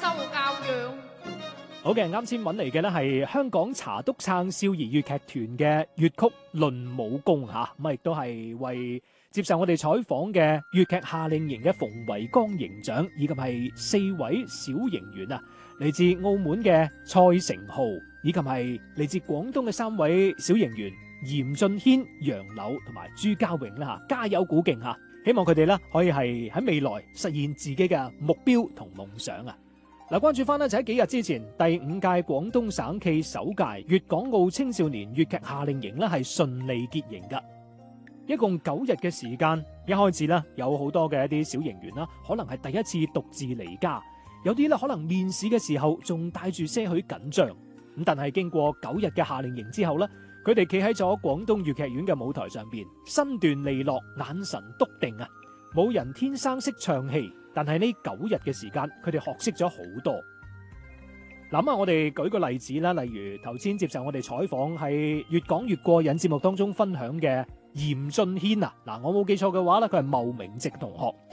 受教養。 好嘅，啱先揾嚟嘅咧係香港茶督撐少兒粵劇團嘅粵曲《論武功》嚇，咁亦都係為接受我哋採訪嘅粵劇夏令營嘅馮維剛營長，以及係4位小營員啊，嚟自澳門嘅蔡成浩，以及係嚟自廣東嘅3位小營員嚴俊軒、楊柳同埋朱家榮啦嚇，加油鼓勁嚇！希望佢哋咧可以係喺未來實現自己嘅目標同夢想啊！嗱，關注翻呢，就喺幾日之前，第5屆廣東省暨首屆粵港澳青少年粵劇夏令營呢係順利結營噶，一共9日嘅時間。一開始呢，有好多嘅一啲小營員啦，可能係第一次獨自離家，有啲咧可能面試嘅時候仲帶住些許緊張。咁但係經過9日嘅夏令營之後呢，佢哋企喺咗廣東粵劇院嘅舞台上邊，身段利落，眼神篤定啊！冇人天生識唱戲，但係呢9日嘅時間，佢哋學識咗好多。諗下我哋舉個例子啦，例如頭先接受我哋採訪係越講越過癮節目當中分享嘅嚴俊軒啊，嗱，我冇記錯嘅話咧，佢係茂名籍同學。